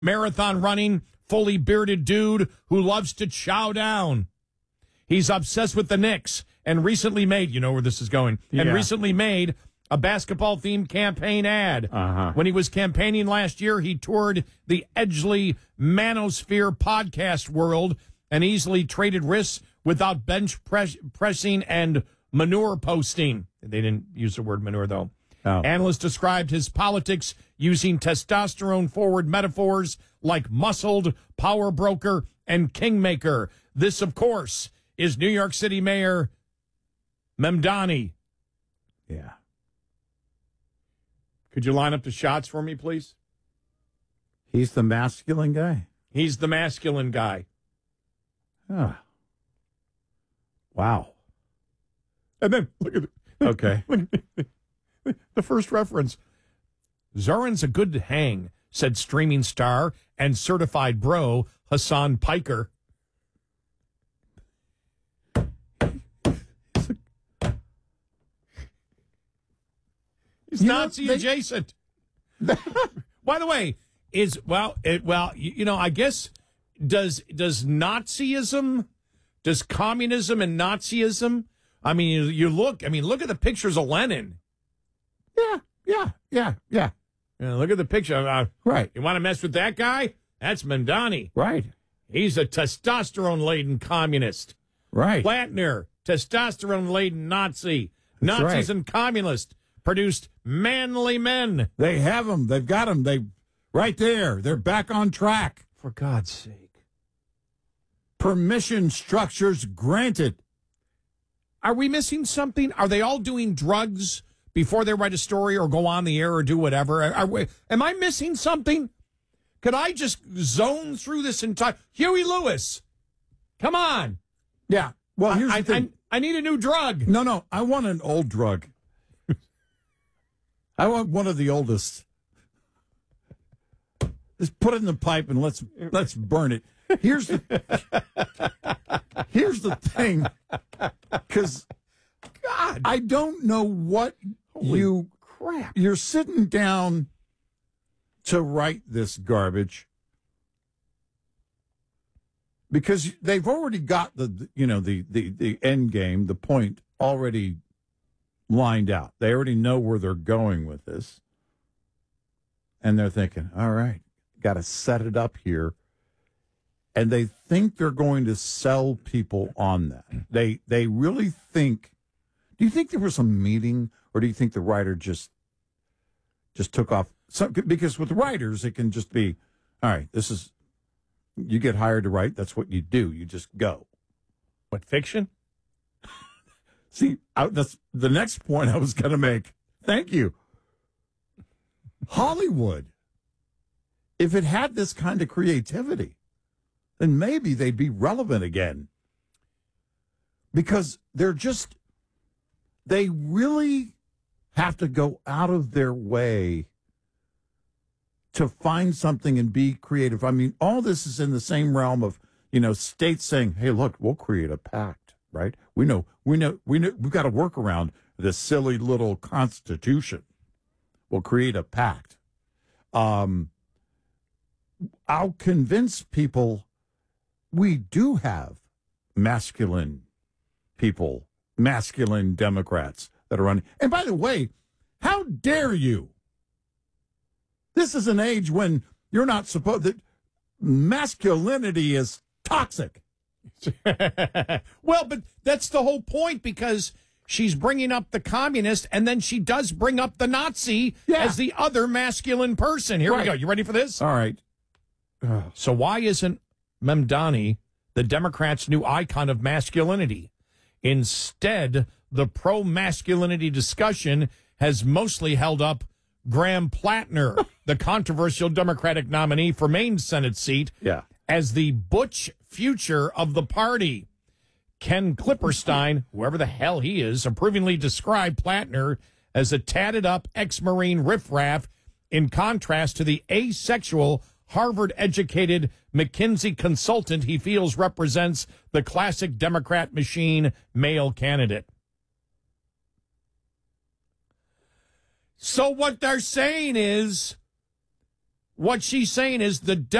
marathon running, fully bearded dude who loves to chow down. He's obsessed with the Knicks and recently made, you know where this is going, and recently made a basketball-themed campaign ad. When he was campaigning last year, he toured the Edgley Manosphere podcast world and easily traded risks without bench pressing and manure posting. They didn't use the word manure, though. Analysts described his politics using testosterone-forward metaphors like muscled, power broker, and kingmaker. This, of course, is New York City Mayor Mamdani. Yeah. Could you line up the shots for me, please? He's the masculine guy? He's the masculine guy. Oh. Wow. And then, look at it. Okay. The first reference. Zoran's a good hang, said streaming star and certified bro Hassan Piker. He's Nazi adjacent. By the way, I guess does Nazism, does communism and Nazism? I mean, look at the pictures of Lenin. Yeah. Look at the picture. Right. You want to mess with that guy? That's Mamdani. Right. He's a testosterone-laden communist. Right. Plattner, testosterone-laden Nazi. That's Nazis right. and communists produced manly men. They have them. They've got them. Right there. They're back on track. For God's sake. Permission structures granted. Are we missing something? Are they all doing drugs before they write a story or go on the air or do whatever? Am I missing something? Could I just zone through this entire... Huey Lewis, come on. Yeah. Well, here's the thing. I need a new drug. No. I want an old drug. I want one of the oldest. Just put it in the pipe and let's burn it. Here's the thing, because God, I don't know what crap. You're sitting down to write this garbage because they've already got the end game, the point already lined out. They already know where they're going with this, and they're thinking, all right, got to set it up here. And they think they're going to sell people on that. They really think. Do you think there was a meeting, or do you think the writer just took off? Because with writers, it can just be, all right, you get hired to write. That's what you do. You just go. What, fiction? See, that's the next point I was going to make. Thank you. Hollywood, if it had this kind of creativity, then maybe they'd be relevant again. Because they really have to go out of their way to find something and be creative. I mean, all this is in the same realm of, states saying, hey, look, we'll create a pact, right? We know, we've got to work around this silly little constitution. We'll create a pact. I'll convince people we do have masculine people, masculine Democrats that are running. And by the way, how dare you? This is an age when you're not supposed that masculinity is toxic. Well, but that's the whole point, because she's bringing up the communist, and then she does bring up the Nazi as the other masculine person. Here we go. You ready for this? All right. So why isn't Mamdani the Democrats' new icon of masculinity? Instead, the pro-masculinity discussion has mostly held up Graham Plattner, the controversial Democratic nominee for Maine's Senate seat, as the butch future of the party. Ken Klipperstein, whoever the hell he is, approvingly described Plattner as a tatted-up ex-Marine riffraff, in contrast to the asexual, Harvard-educated McKinsey consultant he feels represents the classic Democrat machine male candidate. So what they're saying is, What she's saying is the